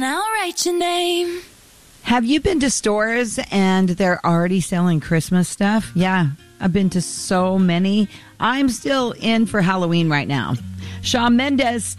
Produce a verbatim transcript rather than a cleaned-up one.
I'll write your name. Have you been to stores and they're already selling Christmas stuff? Yeah, I've been to so many. I'm still in for Halloween right now. Shawn Mendes